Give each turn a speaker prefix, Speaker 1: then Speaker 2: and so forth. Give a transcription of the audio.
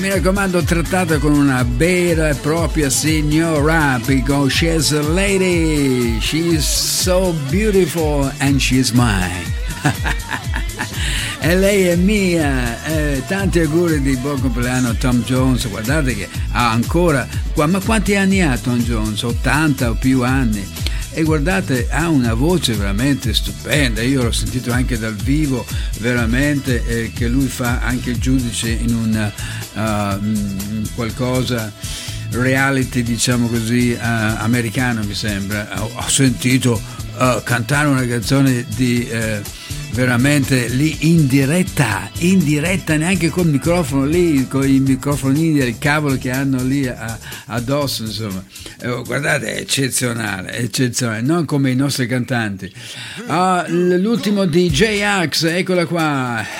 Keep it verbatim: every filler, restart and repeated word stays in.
Speaker 1: mi raccomando, trattata con una vera e propria signora, because she's a lady, she's so beautiful and she's mine. E lei è mia. Eh, tanti auguri di buon compleanno a Tom Jones. Guardate che ha ancora, ma quanti anni ha Tom Jones? ottanta o più anni. E guardate, ha una voce veramente stupenda. Io l'ho sentito anche dal vivo, veramente, eh, che lui fa anche il giudice in un uh, qualcosa reality, diciamo così, uh, americano, mi sembra. Ho, ho sentito uh, cantare una canzone di uh, veramente lì in diretta, in diretta, neanche col microfono lì, con i microfonini del cavolo che hanno lì a, addosso, insomma. Eh, guardate, è eccezionale, è eccezionale, non come i nostri cantanti. Ah, l'ultimo di J-Ax, eccola qua,